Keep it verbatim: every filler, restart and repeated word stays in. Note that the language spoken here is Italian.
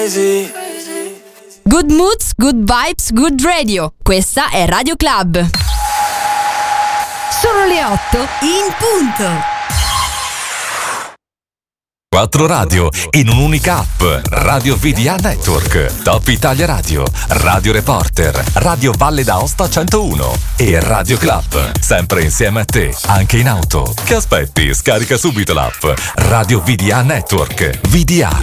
crazy. Good moods, good vibes, good radio. Questa è Radio Club. Sono le otto in punto. Quattro radio in un'unica app. Radio V D A Network, Top Italia Radio, Radio Reporter, Radio Valle d'Aosta centouno e Radio Club. Sempre insieme a te, anche in auto. Che aspetti? Scarica subito l'app Radio V D A Network. V D A,